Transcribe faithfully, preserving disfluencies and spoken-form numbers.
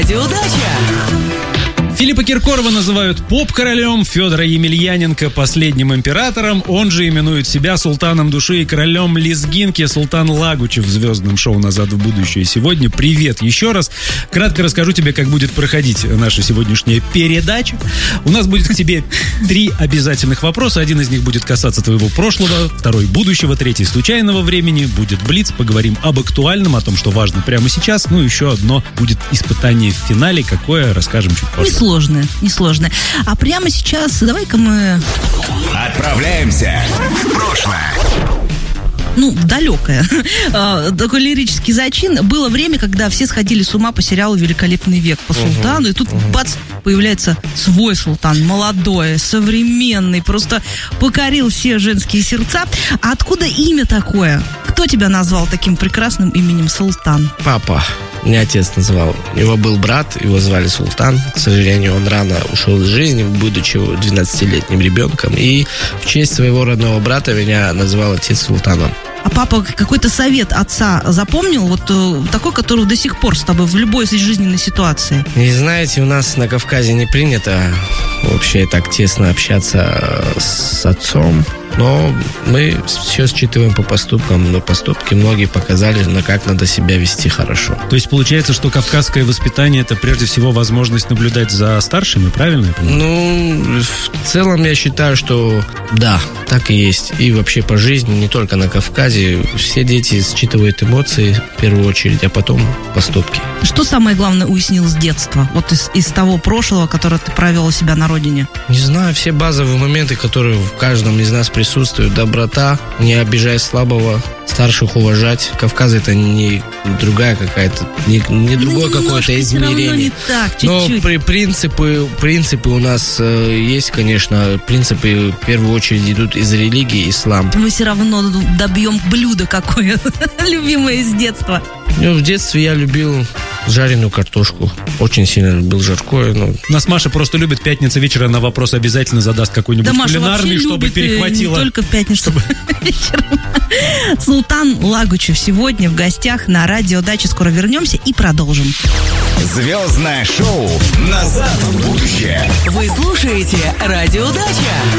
Удача! Филиппа Киркорова называют поп-королем, Федора Емельяненко последним императором, он же именует себя султаном души и королем лезгинки. Султан Лагучев в звездном шоу «Назад в будущее» сегодня. Привет еще раз. Кратко расскажу тебе, как будет проходить наша сегодняшняя передача. У нас будет к тебе три обязательных вопроса. Один из них будет касаться твоего прошлого, второй будущего, третий случайного времени. Будет блиц, поговорим об актуальном, о том, что важно прямо сейчас. Ну, еще одно будет испытание в финале, какое расскажем чуть позже. Несложное, несложное. А прямо сейчас давай-ка мы... Отправляемся в прошлое. Ну, далекое. Такой лирический зачин. Было время, когда все сходили с ума по сериалу «Великолепный век», по султану, и тут, бац, появляется свой султан, молодой, современный, просто покорил все женские сердца. А откуда имя такое? Кто тебя назвал таким прекрасным именем Султан? Папа. Меня отец называл. У него был брат, его звали Султан. К сожалению, он рано ушел из жизни, будучи двенадцатилетним ребенком. И в честь своего родного брата меня называл отец Султаном. А папа какой-то совет отца запомнил, вот э, такой, который до сих пор с тобой в любой жизненной ситуации? И знаете, у нас на Кавказе не принято вообще так тесно общаться с отцом. Но мы все считываем по поступкам. Но поступки многие показали, на как надо себя вести хорошо. То есть получается, что кавказское воспитание — это прежде всего возможность наблюдать за старшими, правильно я понимаю? Ну, в целом я считаю, что да, так и есть. И вообще по жизни, не только на Кавказе, все дети считывают эмоции в первую очередь, а потом поступки. Что самое главное уяснил с детства? Вот из, из того прошлого, которое ты провел у себя на родине? Не знаю, все базовые моменты, которые в каждом из нас присутствуют. Доброта, не обижай слабого, старших уважать. Кавказ — это не другая какая-то, не, не другое ну, какое-то измерение. Не так, но при, принципы, принципы у нас э, есть, конечно. Принципы в первую очередь идут из религии, ислам. Мы все равно добьем блюдо какое любимое с детства. Ну, в детстве я любил жареную картошку. Очень сильно любил жаркое. Но... Нас Маша просто любит. Пятница вечера на вопрос обязательно задаст какой-нибудь да, кулинарный, чтобы перехватило. Не только в пятницу чтобы... вечером. Султан Лагучев сегодня в гостях на радио Дача. Скоро вернемся и продолжим. Звездное шоу «Назад в будущее». Вы слушаете радио Дача.